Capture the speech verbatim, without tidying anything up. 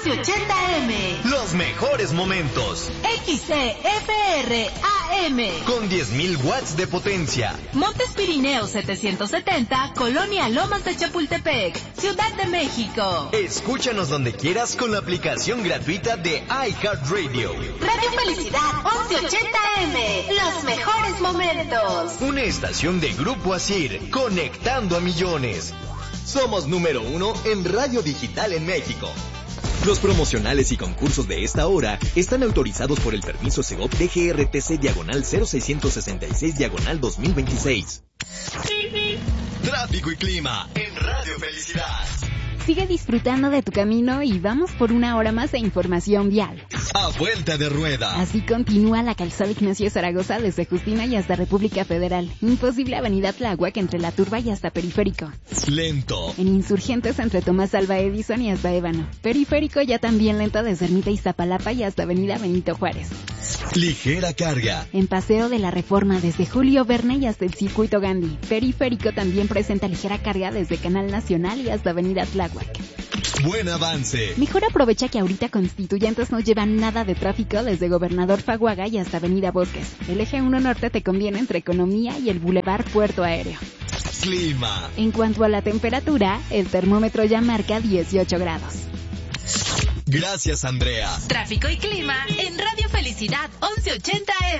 once ochenta eme. Los mejores momentos. X C F R A M. Con diez mil watts de potencia. Montes Pirineos setecientos setenta, Colonia Lomas de Chapultepec, Ciudad de México. Escúchanos donde quieras con la aplicación gratuita de iHeartRadio. Radio Felicidad once ochenta eme. Los mejores momentos. Una estación de Grupo Asir, conectando a millones. Somos número uno en radio digital en México. Los promocionales y concursos de esta hora están autorizados por el permiso Segov D G R T C diagonal cero seiscientos sesenta y seis diagonal dos mil veintiséis. Tráfico y clima en Radio Felicidad. Sigue disfrutando de tu camino y vamos por una hora más de información vial. A vuelta de rueda. Así continúa la calzada Ignacio Zaragoza desde Justina y hasta República Federal. Imposible Avenida Tláhuac entre La Turba y hasta Periférico. Lento. En Insurgentes entre Tomás Alva Edison y hasta Ébano. Periférico ya también lento desde Ermita Iztapalapa y hasta Avenida Benito Juárez. Ligera carga. En Paseo de la Reforma desde Julio Verne y hasta el Circuito Gandhi. Periférico también presenta ligera carga desde Canal Nacional y hasta Avenida Tláhuac. Buen avance. Mejor aprovecha que ahorita Constituyentes no llevan nada de tráfico desde Gobernador Faguaga y hasta Avenida Bosques. El eje uno Norte te conviene entre Economía y el Boulevard Puerto Aéreo. Clima. En cuanto a la temperatura, el termómetro ya marca dieciocho grados. Gracias, Andrea. Tráfico y clima en Radio Felicidad once ochenta eme.